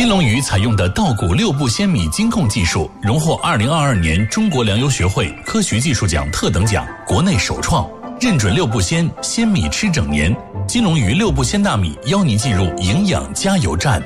金龙鱼采用的稻谷6步鲜米精控技术，荣获2022年中国粮油学会科学技术奖特等奖，国内首创，认准6步鲜，鲜米吃整年。金龙鱼6步鲜大米邀您进入营养加油站。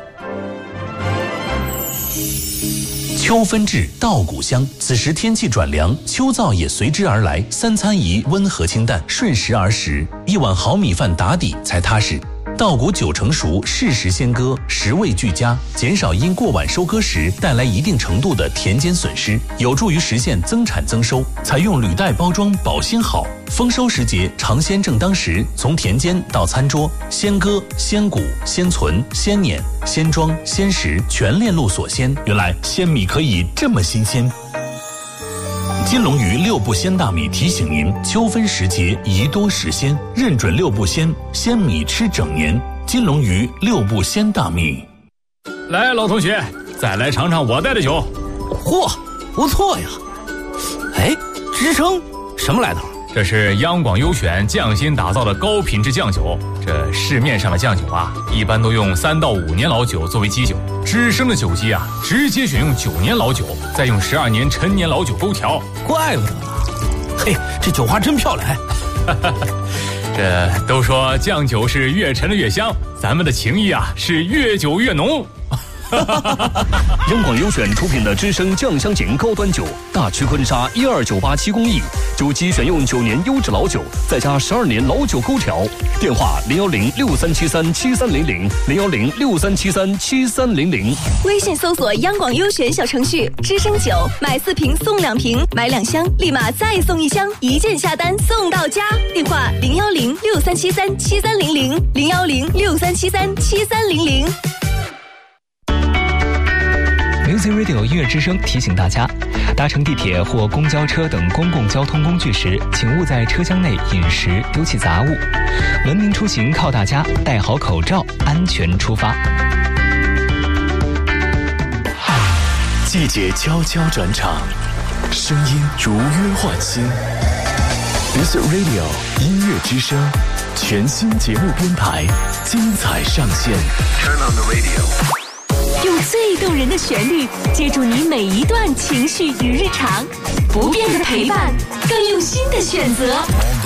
秋分至，稻谷香。此时天气转凉，秋燥也随之而来。3餐宜温和清淡，顺时而食，一碗好米饭打底才踏实。稻谷9成熟，适时鲜割，食味俱佳，减少因过晚收割时带来一定程度的田间损失，有助于实现增产增收。采用铝袋包装，保鲜好。丰收时节，尝鲜正当时，从田间到餐桌，鲜割、鲜谷、鲜存、鲜碾、鲜装、鲜食，全链路所鲜。原来鲜米可以这么新鲜。金龙鱼6步鲜大米提醒您：秋分时节宜多食鲜，认准6步鲜，鲜米吃整年。金龙鱼6步鲜大米。 来，老同学，再来尝尝我带的酒。 嚯，不错呀！哎，支撑什么来头？ 这是央广优选匠心打造的高品质酱酒。这市面上的酱酒啊，一般都用3到5年老酒作为基酒，知生的酒基啊，直接选用9年老酒，再用12年陈年老酒勾调。 怪不得呢。嘿，这酒花真漂亮。 这都说酱酒是越陈的越香，咱们的情谊啊是越久越浓。 央广优选出品的知生酱香型高端酒，大曲婚纱12987工艺，酒基选用9年优质老酒，再加12年老酒勾调。电话01063737300，01063737300。 微信搜索央广优选小程序，知生酒买4瓶送2瓶，买2箱立马再送1箱，一键下单送到家。电话01063737300，01063737300。 Music Radio 音乐之声提醒大家，搭乘地铁或公交车等公共交通工具时，请勿在车厢内饮食、丢弃杂物。文明出行靠大家，戴好口罩，安全出发。 季节悄悄转场，声音如约唤醒。Music Radio 音乐之声，全新节目编排，精彩上线。Turn on the radio。 用最动人的旋律接住你每一段情绪与日常，不变的陪伴，更用心的选择。